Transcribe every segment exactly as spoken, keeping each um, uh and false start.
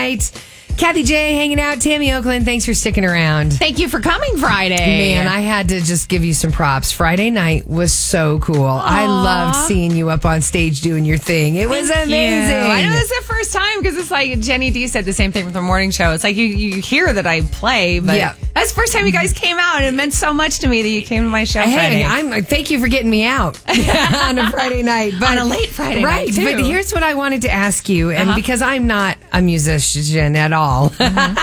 Kathy J hanging out. Tammy Oakland, thanks for sticking around. Thank you for coming Friday. Man, I had to just give you some props. Friday night was so cool. Aww. I loved seeing you up on stage doing your thing. It was Thank amazing. You. I know this is the first time because it's like Jenny D said the same thing with the morning show. It's like you, you hear that I play, but yeah. that's the first time you guys came out, and it meant so much to me that you came to my show hey, Friday. I'm, thank you for getting me out on a Friday night. But, on a late Friday right, night, too. But here's what I wanted to ask you, and uh-huh. because I'm not a musician at all, mm-hmm.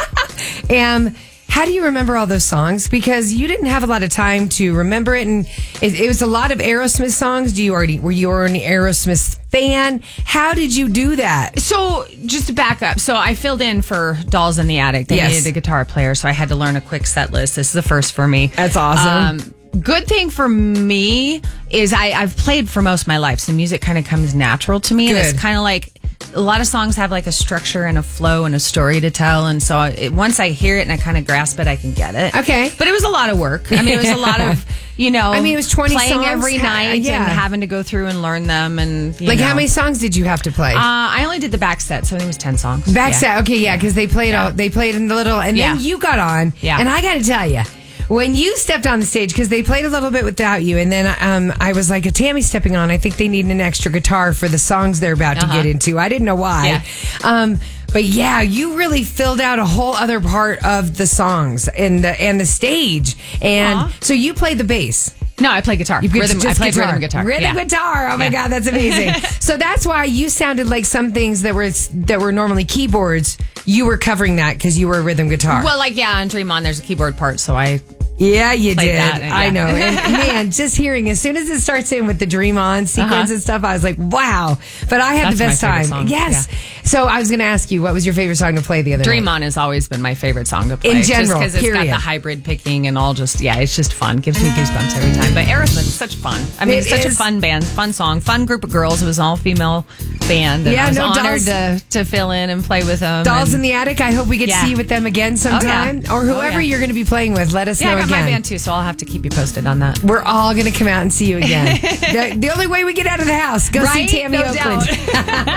um, how do you remember all those songs? Because you didn't have a lot of time to remember it, and it, it was a lot of Aerosmith songs. Do you already were you already an Aerosmith fan? How did you do that? So just to back up, so I filled in for Dolls in the Attic. They yes. needed a guitar player, so I had to learn a quick set list. This is the first for me. That's awesome. Um, good thing for me is I, I've played for most of my life, so music kind of comes natural to me. Good. And it's kind of like a lot of songs have like a structure and a flow and a story to tell, and so it, once I hear it and I kind of grasp it, I can get it. Okay, but it was a lot of work. I mean, it was a lot of you know. I mean, it was twenty playing songs every night yeah. and having to go through and learn them. And you like, know. how many songs did you have to play? Uh, I only did the back set, so I think it was ten songs. Back yeah. set, okay, yeah, because they played yeah. all, they played in the little, and yeah. then you got on, yeah. and I got to tell you. When you stepped on the stage, because they played a little bit without you, and then um, I was like, Tammy's stepping on. I think they need an extra guitar for the songs they're about uh-huh. to get into. I didn't know why. Yeah. Um, but yeah, you really filled out a whole other part of the songs and the, and the stage. And uh-huh. so you played the bass. No, I play guitar. You rhythm, just I played guitar. rhythm guitar. Rhythm yeah. guitar. Oh my yeah. God, that's amazing. So that's why you sounded like some things that were that were normally keyboards. You were covering that because you were a rhythm guitar. Well, like yeah, on Dream On, there's a keyboard part, so I. Yeah, you did. That, yeah. I know. And man, just hearing, as soon as it starts in with the Dream On sequence uh-huh. and stuff, I was like, wow. But I had That's the best my time. song. Yes. Yeah. So I was going to ask you, what was your favorite song to play the other Dream night? On has always been my favorite song to play. In general, because it's period. got the hybrid picking and all just, yeah, it's just fun. Gives me goosebumps every time. But Aerosmith is such fun. I mean, It it's such is. a fun band, fun song, fun group of girls. It was an all-female band. And Yeah, I was no, honored Dolls- to, to fill in and play with them. Dolls and, in the Attic. I hope we get Yeah. to see you with them again sometime. Oh, yeah. Or whoever Oh, yeah. you're going to be playing with. Let us Yeah, know I got again. my band too, so I'll have to keep you posted on that. We're all going to come out and see you again. the, the only way we get out of the house, go right? see Tammy No Oakland. doubt.